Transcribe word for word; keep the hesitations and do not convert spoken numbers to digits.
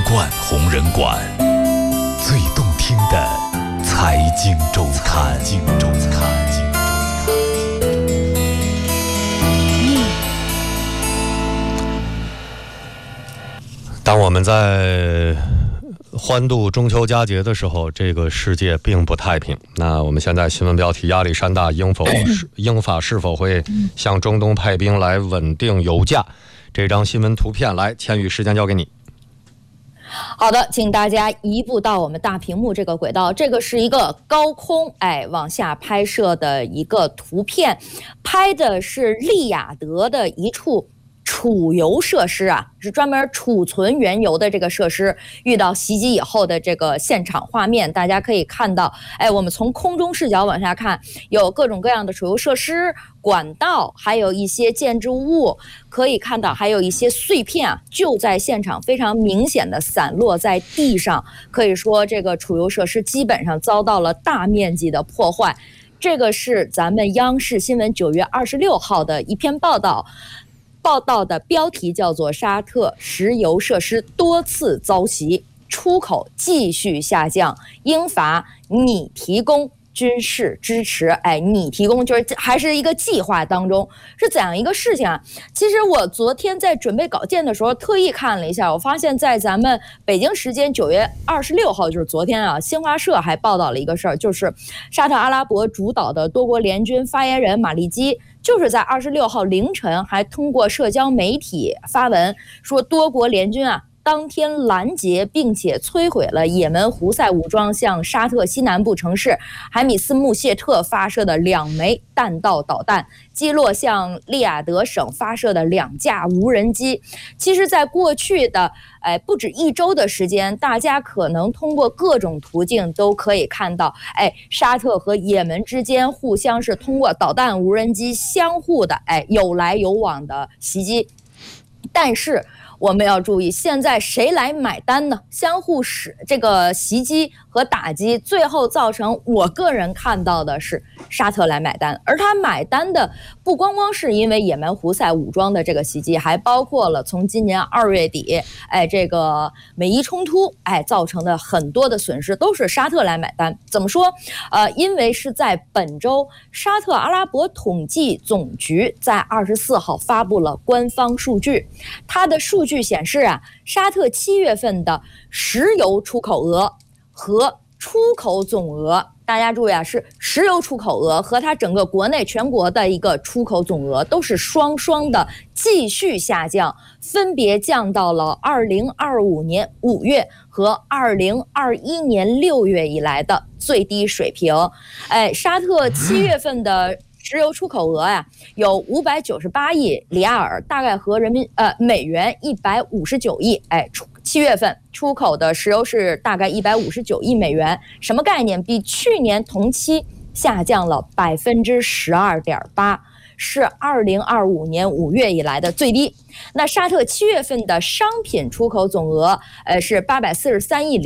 冠红人馆，最动听的财经周刊。财经周刊。当我们在欢度中秋佳节的时候，这个世界并不太平。那我们现在新闻标题：亚历山大英否英法是否会向中东派兵来稳定油价？这张新闻图片，来，千羽，时间交给你。 好的，请大家移步到我们大屏幕这个轨道，这个是一个高空哎往下拍摄的一个图片，拍的是利雅得的一处储油设施啊，是专门储存原油的这个设施遇到袭击以后的这个现场画面。大家可以看到，哎，我们从空中视角往下看，有各种各样的储油设施、管道，还有一些建筑物，可以看到还有一些碎片啊，就在现场非常明显的散落在地上。可以说，这个储油设施基本上遭到了大面积的破坏。这个是咱们央视新闻九月二十六号的一篇报道。报道的标题叫做沙特石油设施多次遭袭，出口继续下降，英法拟提供军事支持。哎，拟提供就是还是一个计划当中，是怎样一个事情啊？其实我昨天在准备稿件的时候特意看了一下，我发现在咱们北京时间九月二十六号，就是昨天啊，新华社还报道了一个事儿，就是沙特阿拉伯主导的多国联军发言人马利基就是在二十六号凌晨还通过社交媒体发文说，多国联军啊当天拦截并且摧毁了也门胡塞武装向沙特西南部城市海米斯穆谢特发射的两枚弹道导弹，击落向利雅得省发射的两架无人机。其实在过去的哎不止一周的时间，大家可能通过各种途径都可以看到，哎，沙特和也门之间互相是通过导弹、无人机相互的哎有来有往的袭击。但是我们要注意，现在谁来买单呢？相互使这个袭击和打击，最后造成我个人看到的是沙特来买单，而他买单的不光光是因为也门胡塞武装的这个袭击，还包括了从今年二月底，哎，这个美伊冲突，哎，造成的很多的损失都是沙特来买单。怎么说？呃，因为是在本周，沙特阿拉伯统计总局在二十四号发布了官方数据，它的数据。据显示啊，沙特七月份的石油出口额和出口总额，大家注意啊，是石油出口额和它整个国内全国的一个出口总额都是双双的继续下降，分别降到了二零二五年五月和二零二一年六月以来的最低水平。哎，沙特七月份的石油出口额呀、啊，有五百九十八亿里亚尔，大概和人民呃美元一百五十九亿。哎，七月份出口的石油是大概一百五十九亿美元，什么概念？比去年同期下降了百分之十二点八，是二零二五年五月以来的最低。那沙特七月份的商品出口总额，呃是八百四十三亿。